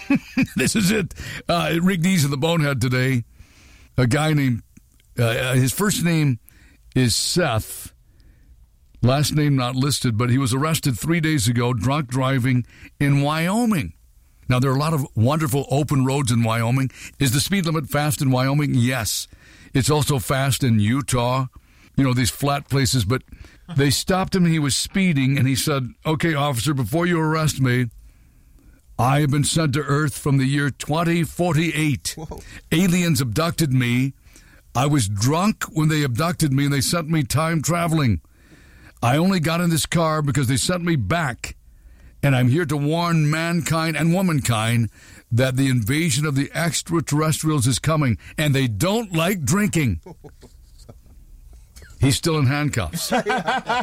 This is it. Rick Dees in the Bonehead today. A guy named, his first name is Seth. Last name not listed, but he was arrested 3 days ago, drunk driving in Wyoming. Now, there are a lot of wonderful open roads in Wyoming. Is the speed limit fast in Wyoming? Yes. It's also fast in Utah, these flat places. But they stopped him. He was speeding, and he said, "Okay, officer, before you arrest me, I have been sent to Earth from the year 2048. Whoa. Aliens abducted me. I was drunk when they abducted me, and they sent me time traveling. I only got in this car because they sent me back. And I'm here to warn mankind and womankind that the invasion of the extraterrestrials is coming, and they don't like drinking." He's still in handcuffs.